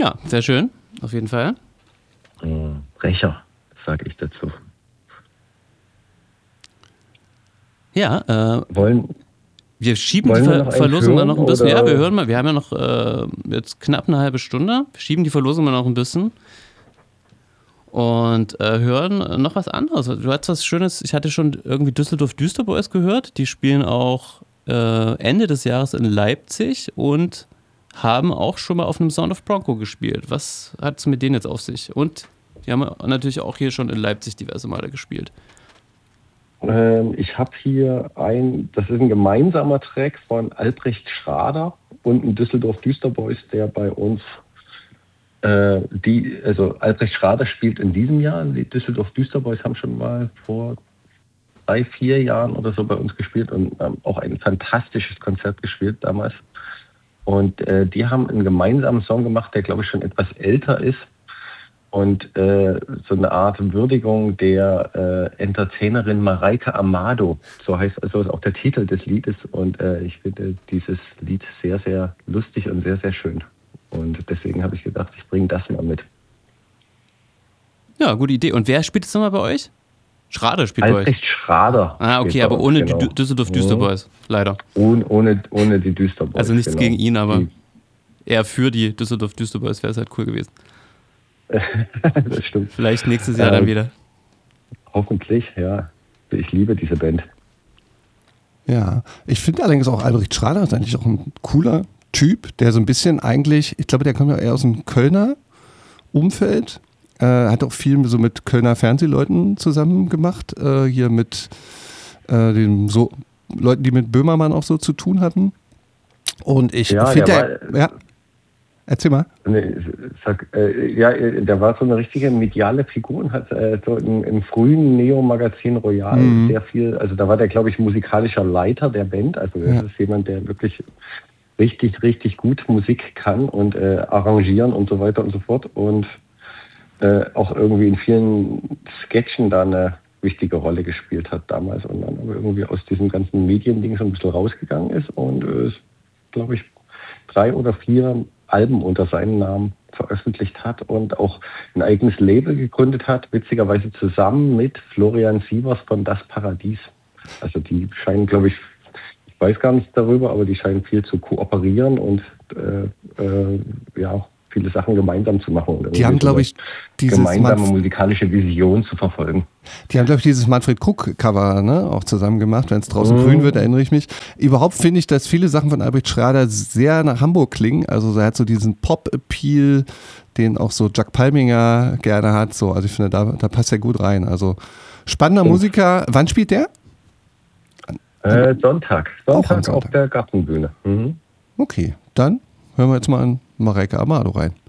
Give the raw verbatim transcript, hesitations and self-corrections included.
Ja, sehr schön, auf jeden Fall. Brecher, sage ich dazu. Ja, äh, Wollen, wir schieben wollen die wir Ver noch Verlosung mal hören, noch ein bisschen. oder? Ja, wir hören mal, wir haben ja noch äh, jetzt knapp eine halbe Stunde. Wir schieben die Verlosung mal noch ein bisschen. Und äh, hören noch was anderes. Du hast was Schönes, ich hatte schon irgendwie Düsseldorf Düsterboys gehört. Die spielen auch äh, Ende des Jahres in Leipzig und haben auch schon mal auf einem Sound of Bronco gespielt. Was hat es mit denen jetzt auf sich? Und die haben natürlich auch hier schon in Leipzig diverse Male gespielt. Ähm, ich habe hier ein, das ist ein gemeinsamer Track von Albrecht Schrader und ein Düsseldorf Düsterboys, der bei uns äh, die, also Albrecht Schrader spielt in diesem Jahr, die Düsseldorf Düsterboys haben schon mal vor drei, vier Jahren oder so bei uns gespielt und ähm, auch ein fantastisches Konzert gespielt damals. Und äh, die haben einen gemeinsamen Song gemacht, der glaube ich schon etwas älter ist. Und äh, so eine Art Würdigung der äh, Entertainerin Mareike Amado. So heißt also auch der Titel des Liedes. Und äh, ich finde dieses Lied sehr, sehr lustig und sehr, sehr schön. Und deswegen habe ich gedacht, ich bringe das mal mit. Ja, gute Idee. Und wer spielt jetzt nochmal bei euch? Schrader spielt bei euch. Albrecht Schrader. Ah, okay, spielt bei aber uns, ohne genau. die Dü- Düsseldorf Düsterboys, leider. Ohne, ohne, ohne die Düsterboys. Also nichts genau. gegen ihn, aber Die, eher für die Düsseldorf Düsterboys wäre es halt cool gewesen. das stimmt. Vielleicht nächstes Jahr Ähm, dann wieder. Hoffentlich, ja. Ich liebe diese Band. Ja, ich finde allerdings auch Albrecht Schrader ist eigentlich auch ein cooler Typ, der so ein bisschen eigentlich, ich glaube, der kommt ja eher aus dem Kölner Umfeld, äh, hat auch viel so mit Kölner Fernsehleuten zusammen gemacht, äh, hier mit äh, den so Leuten, die mit Böhmermann auch so zu tun hatten. Und ich Ja, finde, der der, ja, erzähl mal. Nee, sag, äh, ja, der war so eine richtige mediale Figur und hat äh, so im, im frühen Neo-Magazin Royal Mhm. sehr viel, also da war der, glaube ich, musikalischer Leiter der Band. Also das Ja. ist jemand, der wirklich richtig, richtig gut Musik kann und äh, arrangieren und so weiter und so fort. Und äh, auch irgendwie in vielen Sketchen da eine wichtige Rolle gespielt hat damals und dann aber irgendwie aus diesem ganzen Mediending so ein bisschen rausgegangen ist und äh, glaube ich, drei oder vier Alben unter seinem Namen veröffentlicht hat und auch ein eigenes Label gegründet hat, witzigerweise zusammen mit Florian Sievers von Das Paradies. Also die scheinen, glaube ich, ich weiß gar nichts darüber, aber die scheinen viel zu kooperieren und äh, äh, ja, viele Sachen gemeinsam zu machen. Und Die haben, glaube ich, dieses gemeinsame Manf- musikalische Vision zu verfolgen. Die haben, glaube ich, dieses Manfred Krug-Cover ne, auch zusammen gemacht. Wenn es draußen Mhm. grün wird, erinnere ich mich. Überhaupt finde ich, dass viele Sachen von Albrecht Schrader sehr nach Hamburg klingen. Also er hat so diesen Pop-Appeal, den auch so Jack Palminger gerne hat. So, also ich finde, da, da passt er gut rein. Also spannender Und- Musiker. Wann spielt der? Äh, Sonntag. Auch am Sonntag auf Sonntag. der Gartenbühne. Mhm. Okay, dann hören wir jetzt mal an Mareike Amado rein.